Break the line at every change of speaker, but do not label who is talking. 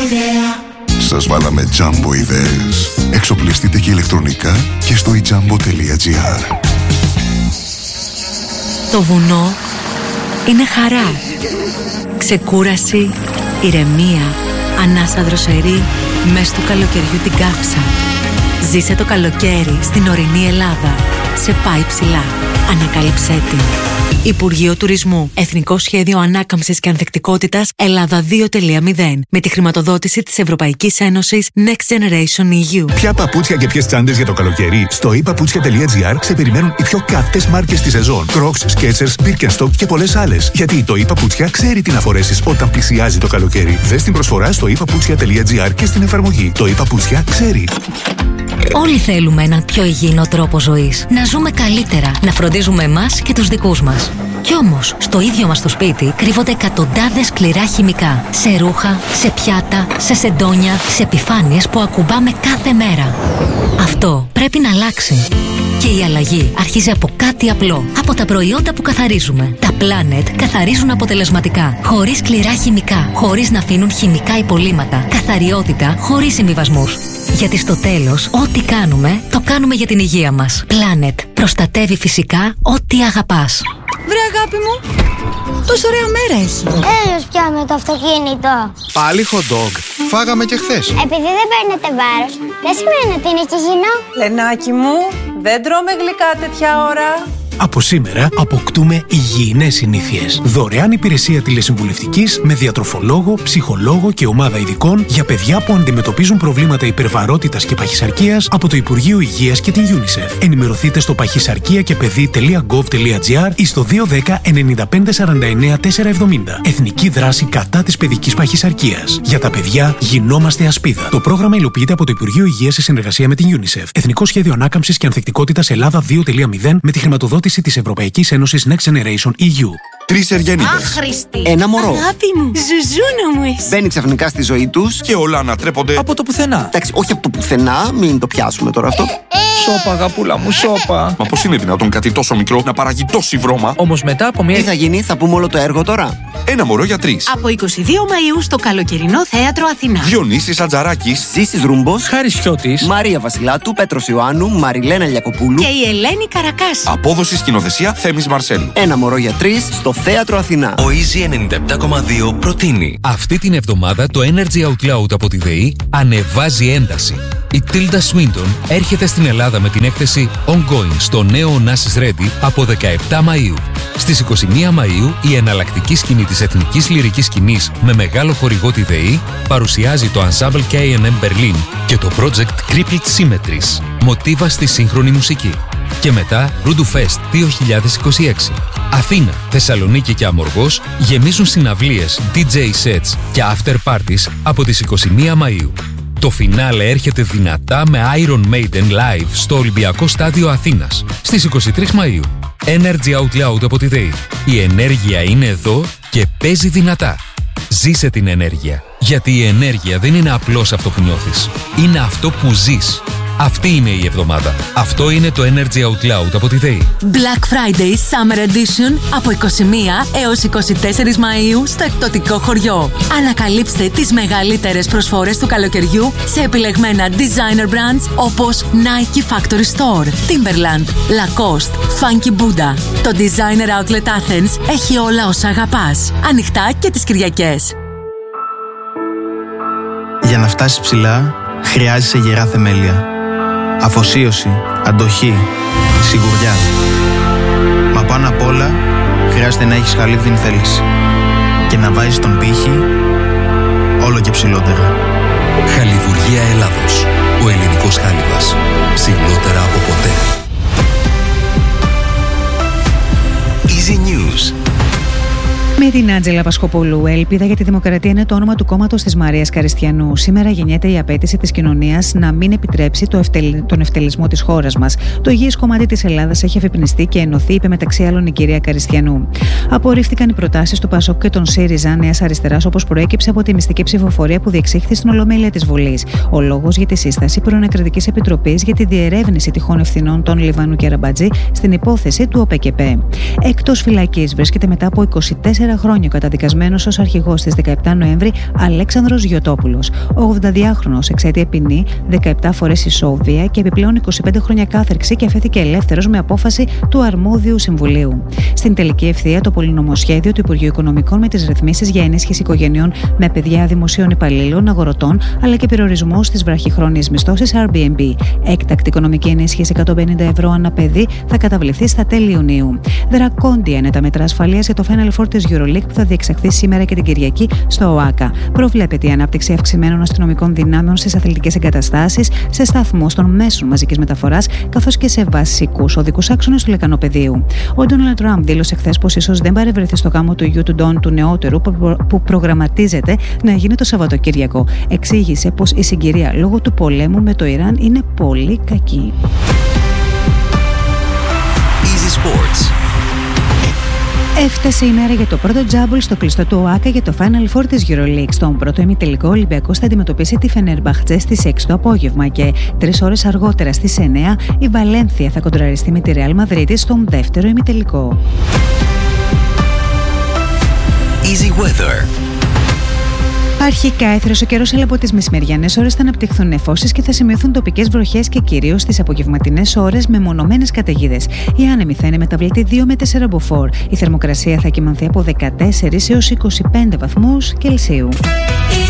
Σας βάλαμε Jumbo ιδέες. Εξοπλιστείτε και ηλεκτρονικά και στο ejumbo.gr.
Το βουνό είναι χαρά, ξεκούραση, ηρεμία, ανάσα δροσερή, μες του καλοκαιριού την κάψα. Ζήσε το καλοκαίρι στην ορεινή Ελλάδα. Σε πάει ψηλά. Ανακάλυψέ την. Υπουργείο Τουρισμού. Εθνικό Σχέδιο Ανάκαμψης και Ανθεκτικότητας Ελλάδα 2.0. Με τη χρηματοδότηση της Ευρωπαϊκής Ένωσης Next Generation EU.
Ποια παπούτσια και ποιες τσάντες για το καλοκαίρι? Στο epaputsια.gr σε περιμένουν οι πιο καυτές μάρκες της σεζόν. Crocs, Skechers, Birkenstock και πολλές άλλες. Γιατί το ePaputsια ξέρει τι να φορέσεις όταν πλησιάζει το καλοκαίρι. Δες την προσφορά στο epaputsya.gr και στην εφαρμογή. Το ePaputsια ξέρει.
Όλοι θέλουμε έναν πιο υγιεινό τρόπο ζωής. Να ζούμε καλύτερα, να φροντίζουμε εμάς και τους δικούς μας. Κι όμως, στο ίδιο μας το σπίτι κρύβονται εκατοντάδες σκληρά χημικά. Σε ρούχα, σε πιάτα, σε σεντόνια, σε επιφάνειες που ακουμπάμε κάθε μέρα. Αυτό πρέπει να αλλάξει. Και η αλλαγή αρχίζει από κάτι απλό. Από τα προϊόντα που καθαρίζουμε. Τα Planet καθαρίζουν αποτελεσματικά. Χωρίς σκληρά χημικά. Χωρίς να αφήνουν χημικά υπολείμματα. Καθαριότητα χωρίς συμβιβασμούς. Γιατί στο τέλος, ό,τι κάνουμε, το κάνουμε για την υγεία μας. Planet. Προστατεύει φυσικά ό,τι αγαπάς.
Βρε αγάπη μου, τόσο ωραία μέρα έχει.
Έλος πια με το αυτοκίνητο.
Πάλι hot dog. Φάγαμε και χθες.
Επειδή δεν παίρνετε βάρος, δεν σημαίνει ότι είναι και υγιεινό.
Λενάκι μου, δεν τρώμε γλυκά τέτοια ώρα.
Από σήμερα αποκτούμε υγιεινές συνήθειες. Δωρεάν υπηρεσία τηλεσυμβουλευτικής με διατροφολόγο, ψυχολόγο και ομάδα ειδικών για παιδιά που αντιμετωπίζουν προβλήματα υπερβαρότητας και παχυσαρκίας από το Υπουργείο Υγείας και την UNICEF. Ενημερωθείτε στο παχυσαρκία-και-παιδί.gov.gr ή στο 210 95 49 470. Εθνική δράση κατά της παιδικής παχυσαρκίας. Για τα παιδιά γινόμαστε ασπίδα. Το πρόγραμμα υλοποιείται από το Υπουργείο Υγείας σε συνεργασία με την UNICEF. Εθνικό Σχέδιο Ανάκαμψης και Ανθεκτικότητας Ελλάδα 2.0 με τη χρηματοδότηση της Ευρωπαϊκής Ένωσης Next Generation EU.
3 Εργένιδες.
Άχρηστη.
Ένα μωρό.
Αγάπη μου, ζουζούνα μου εσύ.
Μπαίνει ξαφνικά στη ζωή τους
και όλα ανατρέπονται
από το πουθενά. Εντάξει, όχι από το πουθενά, μην το πιάσουμε τώρα αυτό.
Σώπα, αγαπούλα μου, σώπα. Μα πώς είναι δυνατόν κάτι τόσο μικρό να παράγει τόση βρώμα?
Όμως μετά από μια.
Τι θα γίνει, θα πούμε όλο το έργο τώρα.
Ένα μωρό για 3.
Από 22 Μαΐου στο καλοκαιρινό θέατρο Αθηνά.
Διονύσης Ατζαράκης,
Ζήσης Ρούμπος,
Χάρης Χιώτης,
Μαρία Βασιλάτου, Πέτρος Ιωάννου, Μαριλένα Λιακοπούλου
και η Ελένη Καρακάση.
απόδοση σκηνοθεσία Θέμης Μαρσέλου.
Ένα μωρό για 3 στο θέατρο Αθηνά.
Ο Easy 97,2 προτείνει. Αυτή την εβδομάδα το Energy Out Loud από τη ΔΕΗ ανεβάζει ένταση. Η Tilda Swinton έρχεται στην Ελλάδα με την έκθεση Ongoing στο νέο Onassis Ready από 17 Μαΐου. Στις 21 Μαΐου η εναλλακτική σκηνή της εθνικής λυρικής σκηνής με μεγάλο χορηγό τη ΔΕΗ παρουσιάζει το Ensemble K&M Berlin και το project Crippled Symmetries, μοτίβα στη σύγχρονη μουσική. Και μετά Rudu Fest 2026. Αθήνα, Θεσσαλονίκη και Αμοργός γεμίζουν συναυλίες, DJ sets και after parties από τις 21 Μαΐου. Το φινάλε έρχεται δυνατά με Iron Maiden live στο Ολυμπιακό Στάδιο Αθήνας στις 23 Μαΐου. Energy Out Loud από τη ΔΕΗ. Η ενέργεια είναι εδώ και παίζει δυνατά. Ζήσε την ενέργεια. Γιατί η ενέργεια δεν είναι απλώς αυτό που νιώθεις. Είναι αυτό που ζεις. Αυτή είναι η εβδομάδα. Αυτό είναι το Energy Out Loud από τη ΔΕΗ.
Black Friday Summer Edition από 21 έως 24 Μαΐου στο εκπτωτικό χωριό. Ανακαλύψτε τις μεγαλύτερες προσφορές του καλοκαιριού σε επιλεγμένα designer brands όπως Nike Factory Store, Timberland, Lacoste, Funky Buddha. Το Designer Outlet Athens έχει όλα όσα αγαπάς. Ανοιχτά και τις Κυριακές.
Για να φτάσεις ψηλά, χρειάζεσαι γερά θεμέλια. Αφοσίωση, αντοχή, σιγουριά. Μα πάνω απ' όλα, χρειάζεται να έχεις χαλίβδινη θέληση και να βάζεις τον πύχη όλο και ψηλότερα.
Χαλιβουργία Ελλάδος. Ο ελληνικός χάλιβας. Ψηλότερα από ποτέ. Easy News.
Με την Άντζελα Πασχοπούλου, ελπίδα για τη δημοκρατία είναι το όνομα του κόμματος της Μαρίας Καριστιανού. Σήμερα γεννιέται η απέτηση της κοινωνίας να μην επιτρέψει τον ευτελισμό της χώρας μας. Το υγιές κομμάτι της Ελλάδας έχει αφυπνιστεί και ενωθεί, είπε μεταξύ άλλων η κυρία Καριστιανού. Απορρίφθηκαν οι προτάσεις του ΠΑΣΟΚ και των ΣΥΡΙΖΑ Νέας Αριστεράς, όπως προέκυψε από τη μυστική ψηφοφορία που διεξήχθη στην Ολομέλεια της Βουλής. Ο λόγος για τη σύσταση προανακριτικής επιτροπής για τη διερεύνηση τυχόν ευθυνών των Λιβάνου και Ραμπατζή στην υπόθεση του ΟΠΕΚΕΠΕ. Εκτός φυλακής βρίσκεται μετά από 24 χρόνια ο καταδικασμένος ως αρχηγός στις 17 Νοέμβρη Αλέξανδρος Γιωτόπουλος. Ο 82χρονος εξαίτια ποινή 17 φορές ισόβια και επιπλέον 25 χρόνια κάθερξη και αφέθηκε ελεύθερος με απόφαση του αρμόδιου συμβουλίου. Στην τελική ευθεία, το πολυνομοσχέδιο του Υπουργείου Οικονομικών με τις ρυθμίσεις για ενίσχυση οικογενειών με παιδιά δημοσίων υπαλλήλων, αγορωτών αλλά και περιορισμό στις βραχυχρόνιες μισθώσεις Airbnb. Έκτακτη οικονομική ενίσχυση 150 ευρώ ανά παιδί θα καταβληθεί στα τέλη Ιουνίου. Δρακόντια είναι τα μέτρα ασφαλείας για το Final Four της EuroLeague που θα διεξαχθεί σήμερα και την Κυριακή στο ΟΑΚΑ. Προβλέπεται η ανάπτυξη αυξημένων αστυνομικών δυνάμεων στις αθλητικές εγκαταστάσεις, σε σταθμούς των μέσων μαζικής μεταφοράς καθώς και σε βασικούς οδικούς άξονες του λεκανοπεδίου. Ο Ντόναλντ Τραμπ δήλωσε χθες πως ίσως δεν παρευρεθεί στο γάμο του γιου του Ντόν του νεότερου που προγραμματίζεται να γίνει το Σαββατοκύριακο. Εξήγησε πως η συγκυρία λόγω του πολέμου με το Ιράν είναι πολύ κακή.
Easy Sports.
Έφτασε η μέρα για το πρώτο τζάμπολ στο κλειστό του ΟΑΚΑ για το Final Four της EuroLeague. Στον πρώτο ημιτελικό, ο Ολυμπιακός θα αντιμετωπίσει τη Φενερμπαχτζέ στις 6 το απόγευμα και 3 ώρες αργότερα στις 9 η Βαλένθια θα κοντραριστεί με τη Ρεάλ Μαδρίτης στον δεύτερο ημιτελικό.
Easy Weather.
Αρχικά έθρεσε ο καιρός, αλλά από τις μεσημεριανές ώρες θα αναπτυχθούν νεφώσεις και θα σημειωθούν τοπικές βροχές και κυρίως στις απογευματινές ώρες με μονομένες καταιγίδες. Η άνεμη θα είναι μεταβλητή 2 με 4 μποφόρ. Η θερμοκρασία θα κυμανθεί από 14 έως 25 βαθμούς Κελσίου.